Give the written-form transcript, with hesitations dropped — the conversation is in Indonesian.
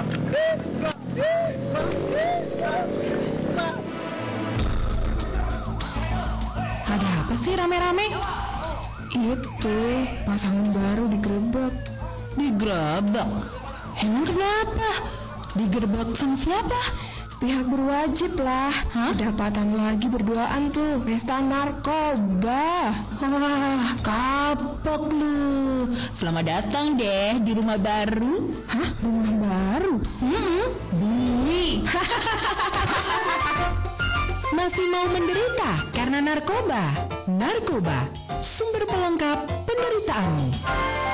Ada apa sih rame-rame? Itu pasangan baru digerebek. Digerebek? Emang kenapa? Digerebek sama siapa? Pihak berwajib lah. Kedapatan lagi berduaan tuh. Pesta narkoba. Wah, kapok lu. Selamat datang deh di rumah baru. Hah? Rumah baru? Bui. Masih mau menderita karena narkoba? Narkoba, sumber pelengkap penderitaanmu.